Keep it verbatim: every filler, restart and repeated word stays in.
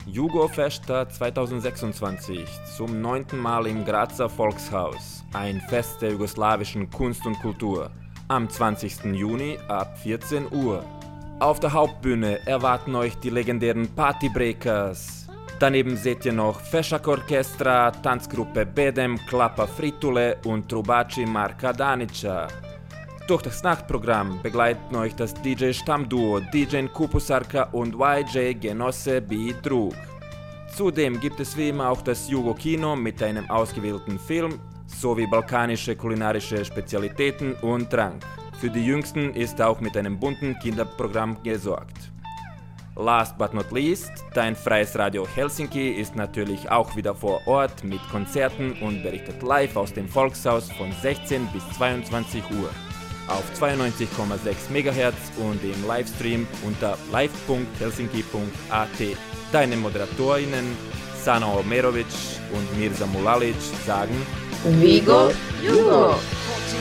Jugo-Festa zweitausendsechsundzwanzig, zum neunten Mal im Grazer Volkshaus, ein Fest der jugoslawischen Kunst und Kultur, am zwanzigsten Juni ab vierzehn Uhr. Auf der Hauptbühne erwarten euch die legendären Partybreakers. Daneben seht ihr noch Fešak Orkestra, Tanzgruppe Bedem, Klapa Fritule und Trubači Marka Danića. Durch das Nachtprogramm begleiten euch das D J-Stammduo D J Kupusarka und Y J Genosse B. Drug. Zudem gibt es wie immer auch das Jugo-Kino mit einem ausgewählten Film sowie balkanische kulinarische Spezialitäten und Trank. Für die Jüngsten ist auch mit einem bunten Kinderprogramm gesorgt. Last but not least, dein freies Radio Helsinki ist natürlich auch wieder vor Ort mit Konzerten und berichtet live aus dem Volkshaus von sechzehn bis zweiundzwanzig Uhr auf zweiundneunzig Komma sechs Megahertz und im Livestream unter live punkt helsinki punkt a t. Deine Moderatorinnen Sana Omerovic und Mirza Mulalic sagen Vigo Jugo!